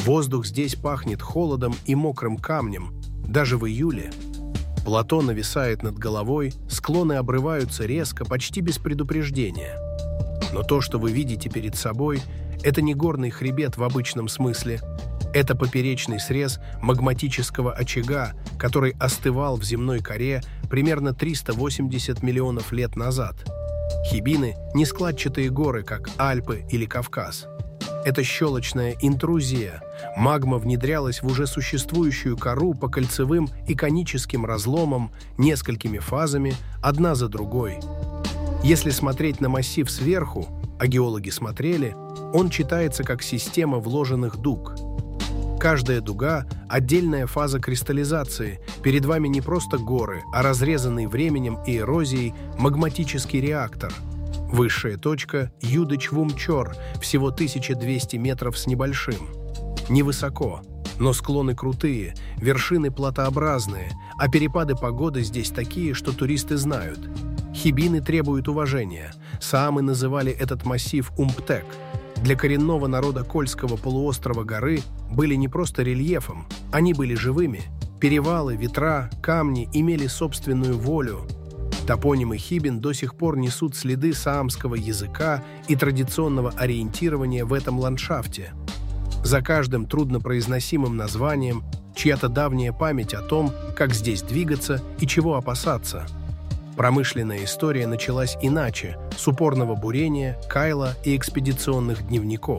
Воздух здесь пахнет холодом и мокрым камнем, даже в июле. Плато нависает над головой, склоны обрываются резко, почти без предупреждения. Но то, что вы видите перед собой, это не горный хребет в обычном смысле. Это поперечный срез магматического очага, который остывал в земной коре примерно 380 миллионов лет назад. Хибины – не складчатые горы, как Альпы или Кавказ. Это щелочная интрузия. Магма внедрялась в уже существующую кору по кольцевым и коническим разломам, несколькими фазами, одна за другой. Если смотреть на массив сверху, а геологи смотрели, он читается как система вложенных дуг. Каждая дуга – отдельная фаза кристаллизации. Перед вами не просто горы, а разрезанный временем и эрозией магматический реактор. Высшая точка – Юдыч-Вумчор, всего 1200 метров с небольшим. Невысоко, но склоны крутые, вершины платообразные, а перепады погоды здесь такие, что туристы знают. Хибины требуют уважения. Саамы называли этот массив Умптек. Для коренного народа Кольского полуострова горы были не просто рельефом, они были живыми. Перевалы, ветра, камни имели собственную волю. Топонимы Хибин до сих пор несут следы саамского языка и традиционного ориентирования в этом ландшафте. За каждым труднопроизносимым названием чья-то давняя память о том, как здесь двигаться и чего опасаться. Промышленная история началась иначе, с упорного бурения, кайла и экспедиционных дневников.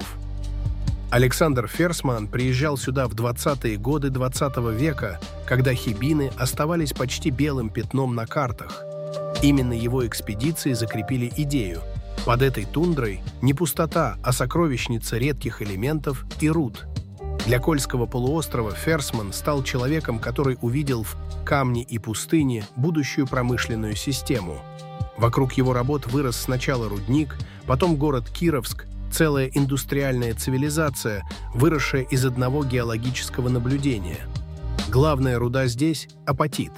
Александр Ферсман приезжал сюда в 20-е годы XX века, когда хибины оставались почти белым пятном на картах. Именно его экспедиции закрепили идею. Под этой тундрой не пустота, а сокровищница редких элементов и руд. Для Кольского полуострова Ферсман стал человеком, который увидел в камне и пустыне будущую промышленную систему. Вокруг его работ вырос сначала рудник, потом город Кировск, целая индустриальная цивилизация, выросшая из одного геологического наблюдения. Главная руда здесь – апатит.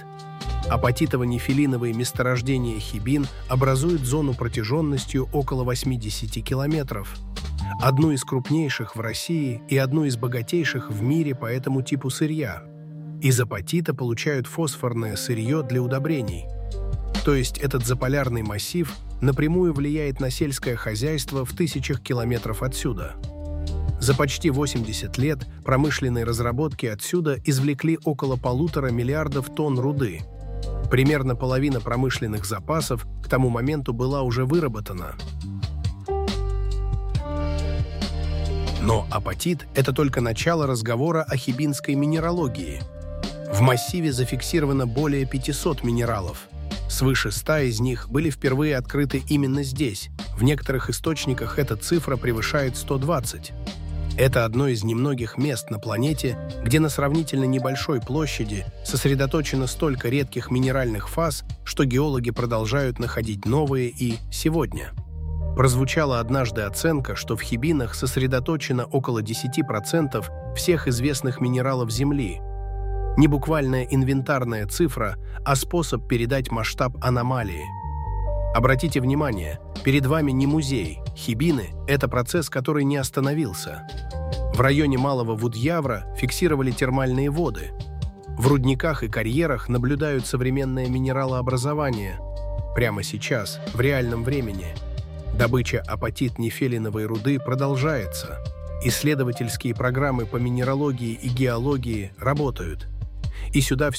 Апатитово-нефелиновые месторождения хибин образуют зону протяженностью около 80 километров. Одну из крупнейших в России и одну из богатейших в мире по этому типу сырья. Из апатита получают фосфорное сырье для удобрений. То есть этот заполярный массив напрямую влияет на сельское хозяйство в тысячах километров отсюда. За почти 80 лет промышленные разработки отсюда извлекли около 1,5 миллиарда тонн руды. Примерно половина промышленных запасов к тому моменту была уже выработана. Но апатит – это только начало разговора о хибинской минералогии. В массиве зафиксировано более 500 минералов. Свыше 100 из них были впервые открыты именно здесь. В некоторых источниках эта цифра превышает 120. Это одно из немногих мест на планете, где на сравнительно небольшой площади сосредоточено столько редких минеральных фаз, что геологи продолжают находить новые и сегодня. Прозвучала однажды оценка, что в хибинах сосредоточено около 10% всех известных минералов Земли. Не буквальная инвентарная цифра, а способ передать масштаб аномалии. Обратите внимание, перед вами не музей. Хибины – это процесс, который не остановился. В районе Малого Вудьявра фиксировали термальные воды. В рудниках и карьерах наблюдают современное минералообразование. Прямо сейчас, в реальном времени. Добыча апатит-нефелиновой руды продолжается. Исследовательские программы по минералогии и геологии работают. И сюда